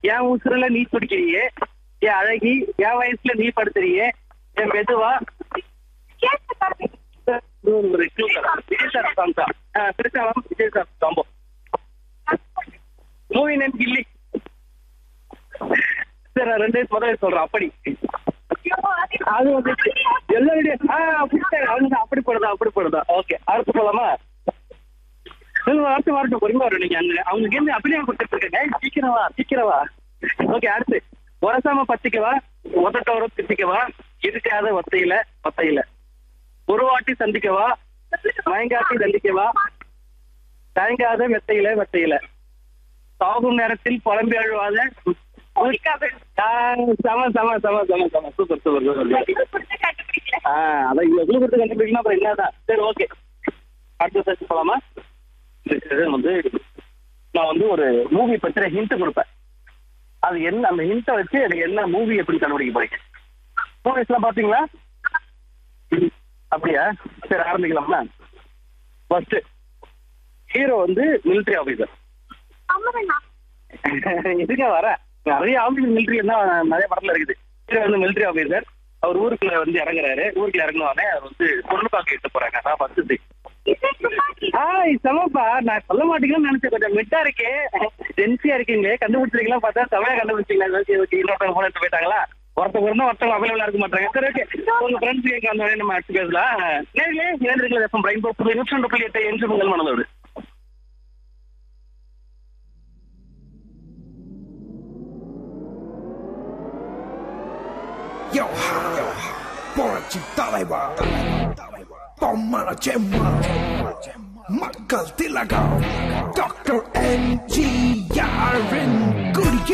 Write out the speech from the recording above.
என் உசுரல நீ துடிக்கிறியே, என் அழகி, என் வயசுல நீ படுத்துறியே, என் மெதுவா ஒரு விஜய் சார் சாங் தான். திருச்சாலம் Vijay sir combo. Movie name கில்லி. சரி நான் 2 முதல்ல சொல்றேன். அப்படி அது வந்து எல்லாருடைய அப்படி போடுதா. ஓகே, அடுத்து போலாமா? அடுத்து வரட்டும், பொறுமையா வரும். நீங்க அவங்க இருந்து அப்படியே கொடுத்துட்டு இருக்கேன். சீக்கிரவா. ஓகே, அடுத்து உரசாம பத்திக்கவா, உதட்டோரம் திட்டிக்கவா, இருக்காத ஒத்தையில ஒரு வாட்டி சந்திக்கவா, மயங்காட்டி தண்டிக்கவா, தயங்காத மெத்தையில சாகும் நேரத்தில் புலம்பி அழுவாத. சூப்பர். அதான் இவ்வளவு கொடுத்து கண்டுபிடிக்கணும், அப்புறம் என்னதான். சரி, ஓகே, அடுத்த சர்ச் போலாமா? வந்து நான் வந்து ஒரு மூவி பத்திர ஹிண்ட் கொடுப்பேன். அது என்ன, அந்த ஹிண்ட்டை வச்சு எனக்கு என்ன மூவி எப்படி கண்டுபிடிக்க போறீங்க? மூவிஸ் எல்லாம் பாத்தீங்களா? அப்படியா? சரி, ஆரம்பிக்கலாமா? ஃபர்ஸ்ட் ஹீரோ வந்து மிலிட்டரி ஆபீசர். இதுங்க வர நிறைய ஆபீசர் மிலிட்டரி தான் நிறைய படத்துல இருக்குது. ஹீரோ வந்து மிலிட்டரி ஆபீசர். அவர் ஊருக்குள்ள வந்து இறங்குறாரு. ஊருக்குள்ள இறங்குனோடனே அவர் வந்து பொண்ணு பார்க்க எடுத்து போறாங்க. அதான் ஃபர்ஸ்ட். சமப்பா, நான் சொல்ல மாட்டீங்கன்னு நினைச்சேன். கொஞ்சம் மிட்டா இருக்கே, ஜென்சியா இருக்கீங்களே, கண்டுபிடிச்சிருக்கீங்களா பார்த்தா செமையா கண்டுபிடிச்சிங்களா? இன்னொருத்தவங்க போன் எடுத்து போயிட்டாங்களா? ஒருத்தவங்க அவைலபிளா இருக்க மாட்டாங்க. சரி, ஓகே, உங்க ஃப்ரெண்ட்ஸ் கேட்க அந்த நம்ம அடுத்து பேசலாம். நேரிலே இணைந்திருக்கல எஃப்எம் பிரைன் போக்கு 102.8 என்று உங்கள் மனதோடு. Yo, போராட்சி தலைவர் பொம்மன செம்மா மக்கள் திலகம் டாக்டர் எம்ஜிஆரின் குடிய